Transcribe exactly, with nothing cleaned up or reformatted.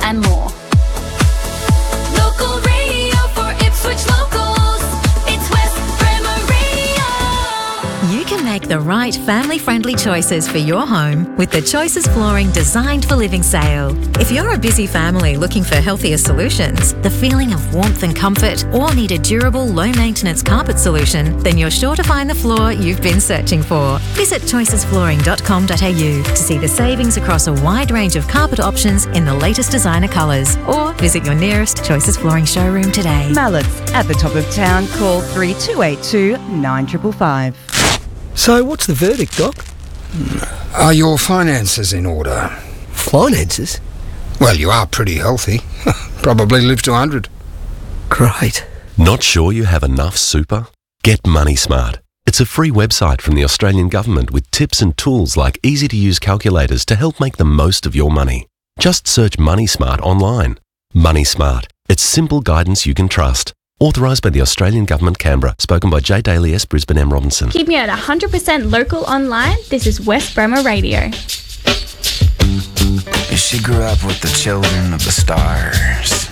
and more. Local radio for Ipswich locals. It's West Bremer Radio. You can make the right family-friendly choices for your home with the Choices Flooring Designed for Living sale. If you're a busy family looking for healthier solutions, the feeling of warmth and comfort, or need a durable, low-maintenance carpet solution, then you're sure to find the floor you've been searching for. Visit choices flooring dot com dot a u to see the savings across a wide range of carpet options in the latest designer colours, or visit your nearest Choices Flooring showroom today. Mallett's at the top of town. Call three two eight two, nine five five. So what's the verdict, Doc? Are your finances in order? Finances? Well, you are pretty healthy. Probably live to one hundred. Great. Not sure you have enough super? Get Money Smart. It's a free website from the Australian Government with tips and tools like easy-to-use calculators to help make the most of your money. Just search Money Smart online. Money Smart. It's simple guidance you can trust. Authorised by the Australian Government, Canberra. Spoken by J. Daly S. Brisbane M. Robinson. Keeping it one hundred percent local online, this is West Bremer Radio. She grew up with the children of the stars.